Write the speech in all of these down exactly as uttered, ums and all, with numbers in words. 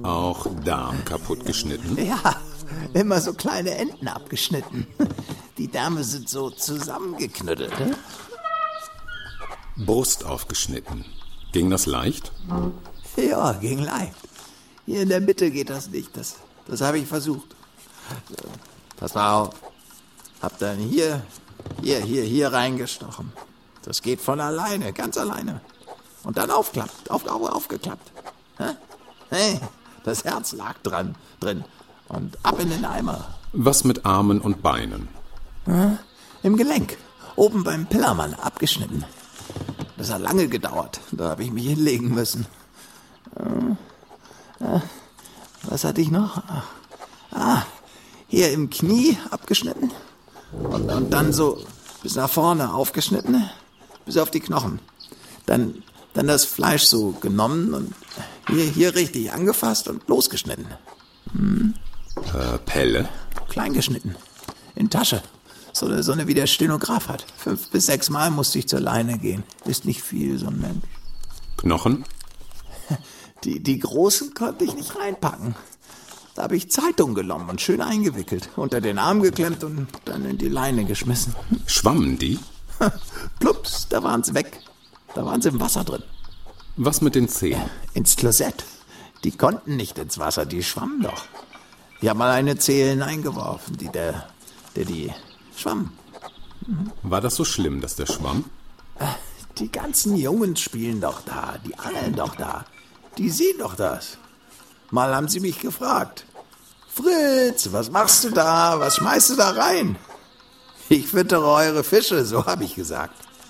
Auch Darm kaputt geschnitten? Ja, immer so kleine Enden abgeschnitten. Die Därme sind so zusammengeknüttelt. Brust aufgeschnitten. Ging das leicht? Ja, ging leicht. Hier in der Mitte geht das nicht. Das, das habe ich versucht. Pass mal auf. Hab dann hier, hier, hier, hier reingestochen. Das geht von alleine, ganz alleine. Und dann aufklappt, auf, auf, aufgeklappt. Hey, das Herz lag dran, drin. Und ab in den Eimer. Was mit Armen und Beinen? Ja, im Gelenk. Oben beim Pillermann, abgeschnitten. Das hat lange gedauert. Da habe ich mich hinlegen müssen. Äh, was hatte ich noch? Ah, hier im Knie abgeschnitten. Und, und dann so bis nach vorne aufgeschnitten. Bis auf die Knochen. Dann, dann das Fleisch so genommen und hier, hier richtig angefasst und losgeschnitten. Hm. Äh, Pelle? Klein geschnitten. In Tasche. So eine, so eine wie der Stenograf hat. Fünf bis sechs Mal musste ich zur Leine gehen. Ist nicht viel, so ein Mensch. Knochen? Die, die großen konnte ich nicht reinpacken. Da habe ich Zeitung genommen und schön eingewickelt. Unter den Arm geklemmt und dann in die Leine geschmissen. Schwammen die? Plups, da waren sie weg. Da waren sie im Wasser drin. Was mit den Zehen? Ins Klosett. Die konnten nicht ins Wasser, die schwammen doch. Ich habe mal eine Zehe hineingeworfen, die der, der die schwamm. Mhm. War das so schlimm, dass der schwamm? Die ganzen Jungs spielen doch da, die angeln doch da. Die sehen doch das. Mal haben sie mich gefragt. Fritz, was machst du da? Was schmeißt du da rein? Ich füttere eure Fische, so habe ich gesagt.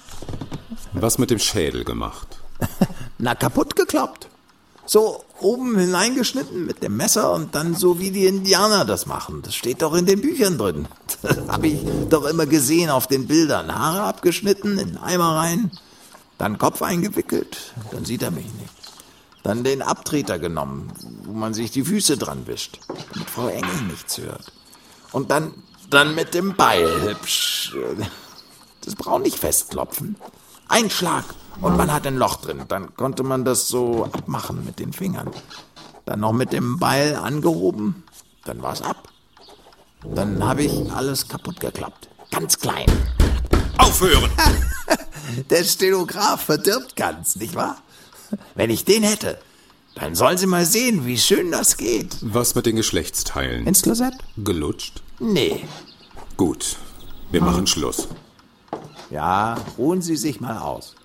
Was mit dem Schädel gemacht? Na, kaputt gekloppt. So oben hineingeschnitten mit dem Messer und dann so wie die Indianer das machen. Das steht doch in den Büchern drin. Das habe ich doch immer gesehen auf den Bildern. Haare abgeschnitten, in den Eimer rein, dann Kopf eingewickelt, dann sieht er mich nicht. Dann den Abtreter genommen, wo man sich die Füße dran wischt, damit Frau Engel nichts hört. Und dann, dann mit dem Beil hübsch. Das braucht nicht festklopfen. Ein Schlag und man hat ein Loch drin. Dann konnte man das so abmachen mit den Fingern. Dann noch mit dem Beil angehoben, dann war's ab. Dann habe ich alles kaputt geklappt. Ganz klein. Aufhören! Der Stenograf verdirbt ganz, nicht wahr? Wenn ich den hätte, dann sollen Sie mal sehen, wie schön das geht. Was mit den Geschlechtsteilen? Ins Klosett? Gelutscht? Nee. Gut, wir hm. machen Schluss. Ja, ruhen Sie sich mal aus.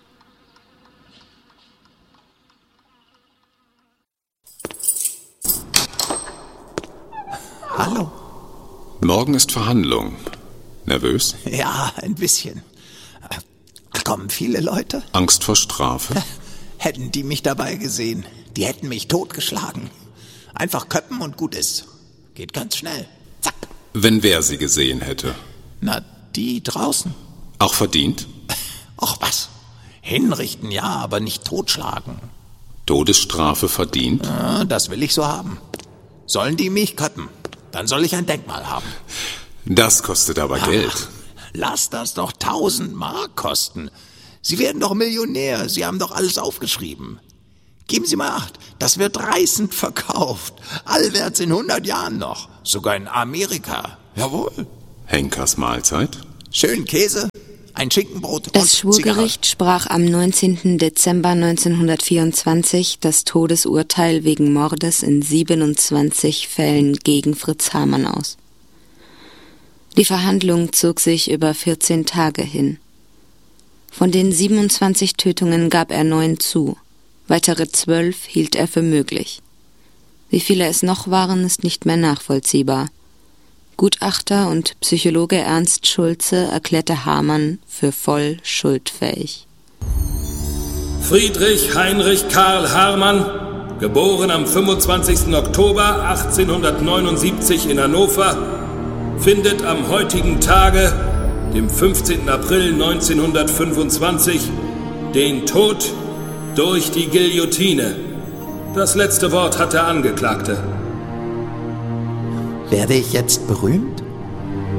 Hallo. Morgen ist Verhandlung. Nervös? Ja, ein bisschen. Kommen viele Leute? Angst vor Strafe? Hätten die mich dabei gesehen, die hätten mich totgeschlagen. Einfach köppen und gut ist. Geht ganz schnell. Zack. Wenn wer sie gesehen hätte? Na, die draußen. Auch verdient? Ach was. Hinrichten ja, aber nicht totschlagen. Todesstrafe verdient? Ja, das will ich so haben. Sollen die mich köppen, dann soll ich ein Denkmal haben. Das kostet aber Ach, Geld. Lass das doch tausend Mark kosten. Sie werden doch Millionär, Sie haben doch alles aufgeschrieben. Geben Sie mal Acht, das wird reißend verkauft. Allwärts in hundert Jahren noch. Sogar in Amerika. Jawohl. Henkers Mahlzeit? Schön Käse, ein Schinkenbrot und Das Schwurgericht sprach am neunzehnten Dezember neunzehnhundertvierundzwanzig das Todesurteil wegen Mordes in siebenundzwanzig Fällen gegen Fritz Hamann aus. Die Verhandlung zog sich über vierzehn Tage hin. Von den siebenundzwanzig Tötungen gab er neun zu. Weitere zwölf hielt er für möglich. Wie viele es noch waren, ist nicht mehr nachvollziehbar. Gutachter und Psychologe Ernst Schulze erklärte Hamann für voll schuldfähig. Friedrich Heinrich Karl Hamann, geboren am fünfundzwanzigsten Oktober achtzehnhundertneunundsiebzig in Hannover, findet am heutigen Tage, dem fünfzehnten April neunzehnhundertfünfundzwanzig, den Tod durch die Guillotine. Das letzte Wort hat der Angeklagte. Werde ich jetzt berühmt?